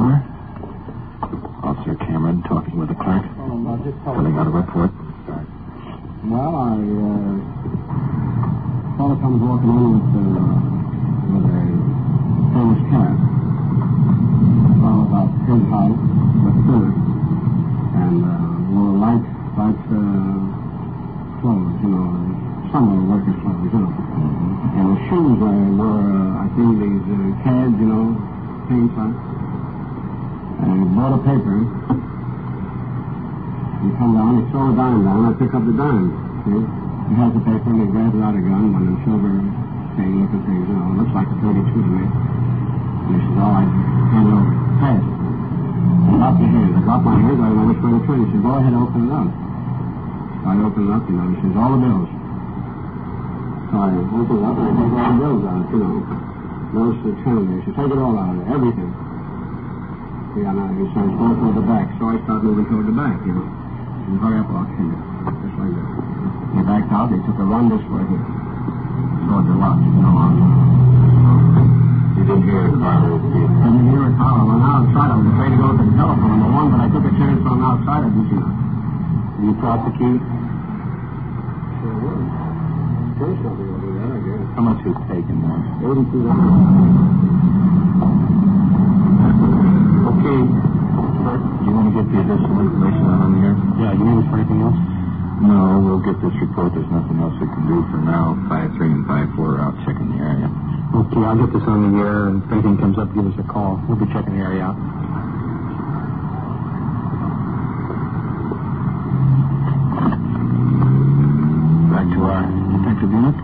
door. Officer Cameron talking with the clerk. Filling out a report. Well, I fellow comes walking in with a famous cat. Well, about his height, but thinner. And wore light clothes, summer workers' clothes, And the shoes were, I think, these cads, plain size. And he bought a paper. He come down, he throw a dime down, I pick up the dime. See? He has the paper and he grabs out a gun, one of them silver thing looking things, looks like a 32 to me. And he says, all right, hand it over. Pass it. I dropped your hands. I dropped my hands, I don't know which way to turn. He said, go ahead, open it up. So I open it up, he says, all the bills. So I open it up and I take all the bills out, Notice the trim. He said, take it all out of it, everything. Yeah, now he says, go toward the back. So I start moving toward the back, He said, hurry up, I'll kill you. Just like that. He backed out, they took a run this way here. Toward the left, You didn't hear a car? Didn't hear a car. I went outside. I was afraid to go to the telephone, number one, but I took a chance from outside. I didn't see nothing. Did you prosecute? Sure was. First I'll be able to do that, I guess. How much was taken now? $82. Okay. Do you want to get the additional information on here? Yeah, you need it for anything else? No, we'll get this report. There's nothing else we can do for now. 5-3 and 5-4 are out checking the area. Okay, I'll get this on the air, and if anything comes up, give us a call. We'll be checking the area out.